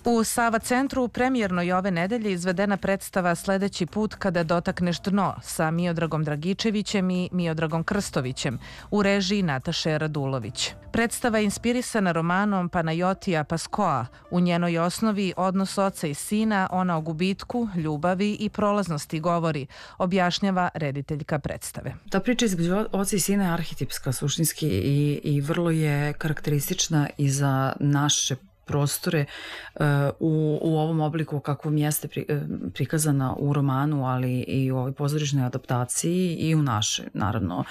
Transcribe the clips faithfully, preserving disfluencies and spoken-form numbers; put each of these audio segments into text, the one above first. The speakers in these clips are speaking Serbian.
U Sava centru premijerno ove nedelje izvedena predstava Sledeći put kada dotakneš dno sa Miodragom Dragičevićem i Miodragom Krstovićem u režiji Nataše Radulović. Predstava je inspirisana romanom Panajotija Paskoa. U njenoj osnovi odnos oca i sina, ona o gubitku, ljubavi i prolaznosti govori, objašnjava rediteljka predstave. Ta priča između oca i sina je arhetipska suštinski i, i vrlo je karakteristična i za naše prostore u, u ovom obliku kakvom jeste pri, prikazana u romanu, ali i u ovoj pozorišnoj adaptaciji i u našoj, naravno,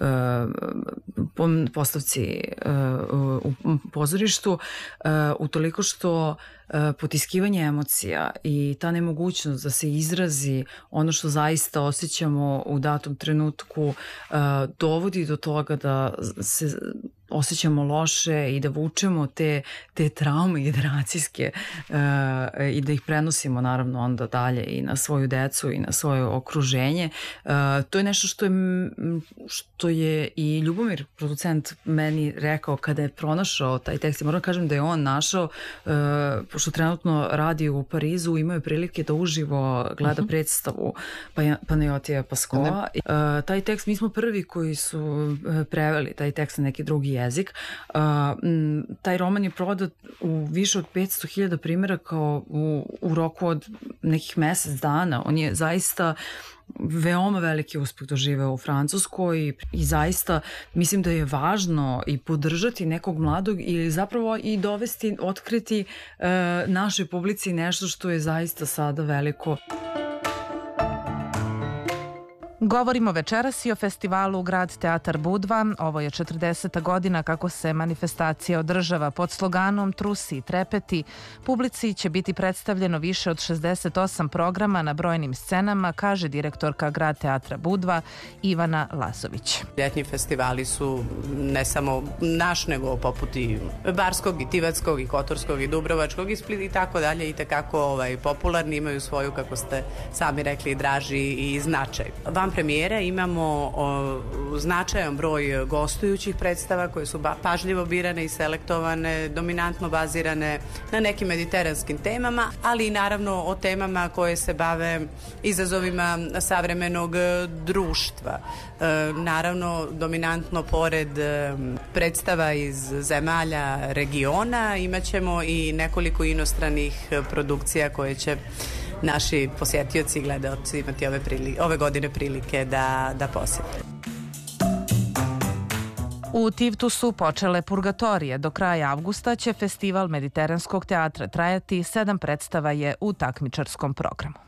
postavci u pozorištu, utoliko što potiskivanje emocija i ta nemogućnost da se izrazi ono što zaista osjećamo u datom trenutku dovodi do toga da se osjećamo loše i da vučemo te, te traume generacijske uh, i da ih prenosimo naravno onda dalje i na svoju decu i na svoje okruženje. Uh, to je nešto što je, što je i Ljubomir, producent, meni rekao kada je pronašao taj tekst. I moram kažem da je on našao, uh, pošto trenutno radi u Parizu, imao je prilike da uživo gleda uh-huh. predstavu Panajotija Paskoa. Uh, taj tekst, mi smo prvi koji su preveli taj tekst na neki drugi jezik. Uh, m, taj roman je prodat u više od petsto hiljada primjeraka u, u roku od nekih mesec dana. On je zaista veoma veliki uspeh doživeo u Francuskoj i, i zaista mislim da je važno i podržati nekog mladog ili zapravo i dovesti, otkriti uh, našoj publici nešto što je zaista sada veliko. Govorimo večeras i o festivalu Grad teatar Budva. Ovo je četrdeseta godina kako se manifestacija održava pod sloganom Trusi i trepeti. Publici će biti predstavljeno više od šezdeset osam programa na brojnim scenama, kaže direktorka Grad teatra Budva Ivana Lazović. Ljetnji festivali su ne samo naš, nego poput i Barskog i Tivatskog i Kotorskog i Dubrovačkog i Split i tako dalje i tekako ovaj, popularni, imaju svoju, kako ste sami rekli, draži i značaj. Vam premijera imamo o, značajan broj gostujućih predstava koje su ba, pažljivo birane i selektovane, dominantno bazirane na nekim mediteranskim temama, ali i naravno o temama koje se bave izazovima savremenog društva. E, naravno, dominantno pored e, predstava iz zemalja regiona imaćemo i nekoliko inostranih produkcija koje će naši posjetioci i gledaoci imati ove, prilike, ove godine prilike da, da posjete. U Tivtu su počele purgatorije. Do kraja avgusta će festival Mediteranskog teatra trajati, sedam predstava je u takmičarskom programu.